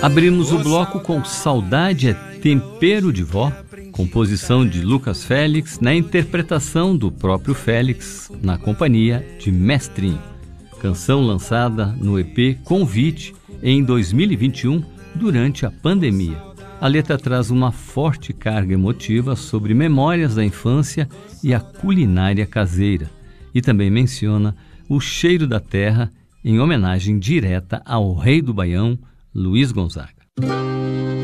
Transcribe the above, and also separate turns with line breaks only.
Abrimos o bloco com Saudade é Tempero de Vó, composição de Lucas Félix, na interpretação do próprio Félix, na companhia de Mestrinho. Canção lançada no EP Convite em 2021, durante a pandemia. A letra traz uma forte carga emotiva sobre memórias da infância e a culinária caseira, e também menciona o cheiro da terra, em homenagem direta ao rei do Baião, Luiz Gonzaga.